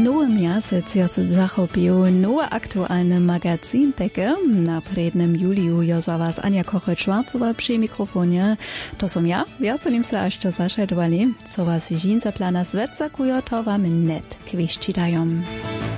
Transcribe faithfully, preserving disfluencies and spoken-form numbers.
nowy miasec jo se zachopił nowy aktualny magazin teke. Na prednym juliu jo za was Ania Kochel-Schwarzowa przy mikrofonie. To som ja, veselim se, až to zašedovali. Co was žinca plana zvedzakujo, to wam net kviščitajom.